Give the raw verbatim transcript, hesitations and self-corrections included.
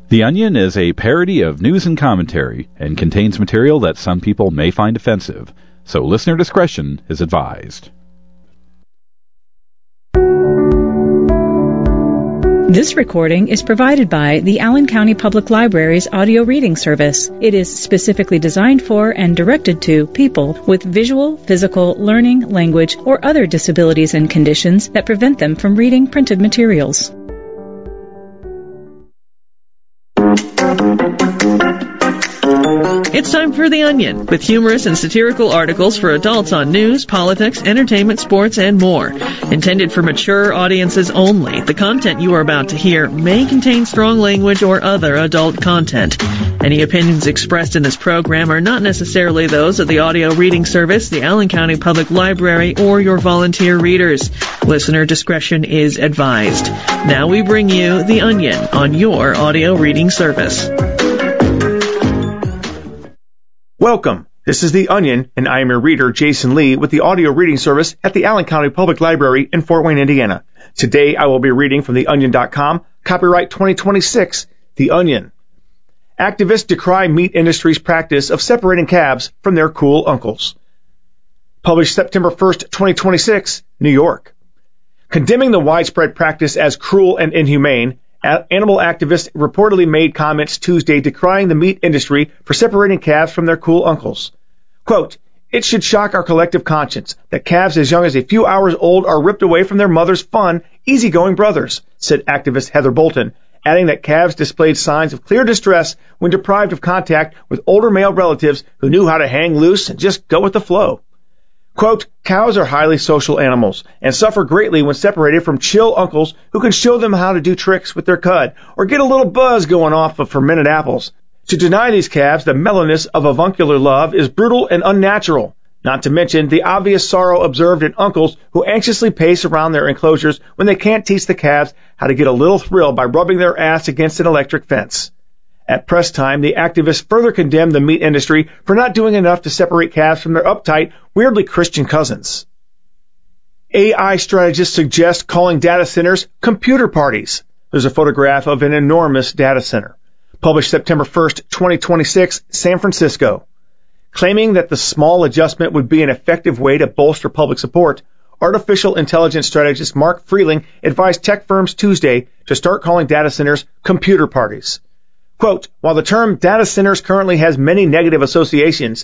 The Onion is a parody of news and commentary and contains material that some people may find offensive, so listener discretion is advised. This recording is provided by the Allen County Public Library's audio reading service. It is specifically designed for and directed to people with visual, physical, learning, language, or other disabilities and conditions that prevent them from reading printed materials. It's time for The Onion, with humorous and satirical articles for adults on news, politics, entertainment, sports, and more. Intended for mature audiences only, the content you are about to hear may contain strong language or other adult content. Any opinions expressed in this program are not necessarily those of the audio reading service, the Allen County Public Library, or your volunteer readers. Listener discretion is advised. Now we bring you The Onion on your audio reading service. Welcome. This is The Onion, and I am your reader, Jason Lee, with the audio reading service at the Allen County Public Library in Fort Wayne, Indiana. Today, I will be reading from the onion dot com, copyright twenty twenty-six, The Onion. Activists decry meat industry's practice of separating calves from their cool uncles. Published September first, twenty twenty-six, New York. Condemning the widespread practice as cruel and inhumane, animal activists reportedly made comments Tuesday decrying the meat industry for separating calves from their cool uncles. Quote, "It should shock our collective conscience that calves as young as a few hours old are ripped away from their mother's fun, easygoing brothers," said activist Heather Bolton, adding that calves displayed signs of clear distress when deprived of contact with older male relatives who knew how to hang loose and just go with the flow. Quote, "Cows are highly social animals and suffer greatly when separated from chill uncles who can show them how to do tricks with their cud or get a little buzz going off of fermented apples. To deny these calves the mellowness of avuncular love is brutal and unnatural, not to mention the obvious sorrow observed in uncles who anxiously pace around their enclosures when they can't teach the calves how to get a little thrill by rubbing their ass against an electric fence." At press time, the activists further condemned the meat industry for not doing enough to separate calves from their uptight, weirdly Christian cousins. A I strategists suggest calling data centers computer parties. There's a photograph of an enormous data center. Published September first, twenty twenty-six, San Francisco. Claiming that the small adjustment would be an effective way to bolster public support, artificial intelligence strategist Mark Freeling advised tech firms Tuesday to start calling data centers computer parties. Quote, "While the term data centers currently has many negative associations,